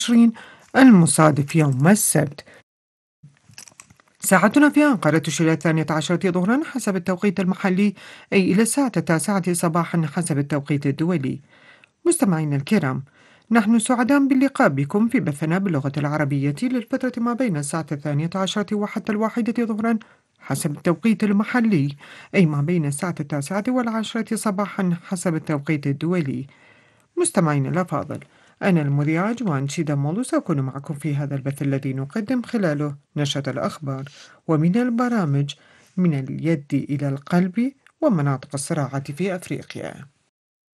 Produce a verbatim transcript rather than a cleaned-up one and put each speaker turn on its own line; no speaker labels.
وعشرين المصادف يوم السبت. ساعتنا في أنقرة تشير إلى الثانية عشرة ظهرا حسب التوقيت المحلي، أي إلى الساعة التاسعة صباحا حسب التوقيت الدولي. مستمعينا الكرام، نحن سعداء باللقاء بكم في بثنا باللغة العربية للفترة ما بين الساعة الثانية عشرة وحتى الواحدة ظهرا حسب التوقيت المحلي، أي ما بين الساعة التاسعة والعشرة صباحا حسب التوقيت الدولي. مستمعينا الأفاضل، أنا المذيعة جوان شيدا مولو سأكون معكم في هذا البث الذي نقدم خلاله نشرة الأخبار ومن البرامج من اليد إلى القلب ومناطق الصراعات في أفريقيا.